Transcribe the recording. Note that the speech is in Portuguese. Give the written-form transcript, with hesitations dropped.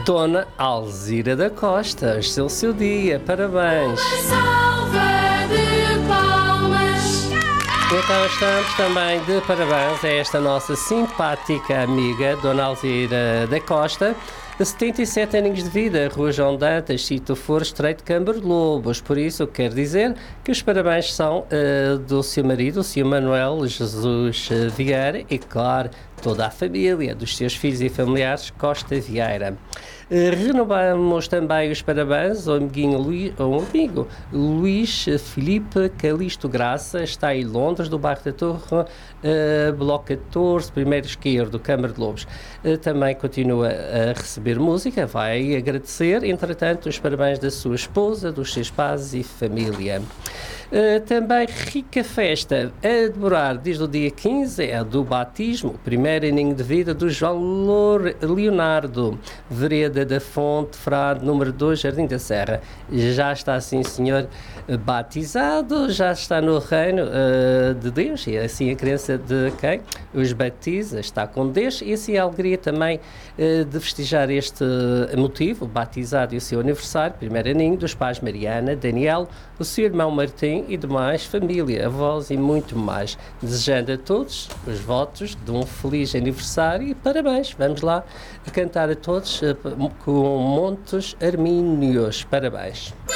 Dona Alzira da Costa, este é o seu dia, parabéns! Salva de palmas. Então estamos também de parabéns a esta nossa simpática amiga, Dona Alzira da Costa, de 77 aninhos de vida, Rua João Dantas, Sítio For, Estreito de Câmara de Lobos. Por isso, quero dizer que os parabéns são do seu marido, o Sr. Manuel Jesus Vieira, e, claro, toda a família, dos seus filhos e familiares, Costa Vieira. Renovamos também os parabéns ao amigo Luís Filipe Calixto Graça, está em Londres, do bairro da Torre, Bloco 14, primeiro esquerdo, Câmara de Lobos. Também continua a receber música, vai agradecer, entretanto, os parabéns da sua esposa, dos seus pais e família. Também rica festa a demorar desde o dia 15, é a do batismo, o primeiro aninho de vida do João Leonardo, Vereda da Fonte, Frade, número 2, Jardim da Serra. Já está, sim senhor, batizado, já está no reino de Deus, e assim a crença de quem os batiza está com Deus, e assim a alegria também de festejar este motivo, o batizado e o seu aniversário, primeiro aninho, dos pais Mariana, Daniel, o seu irmão Martim e demais família, avós e muito mais. Desejando a todos os votos de um feliz aniversário e parabéns. Vamos lá cantar a todos com Montes Armínios. Parabéns.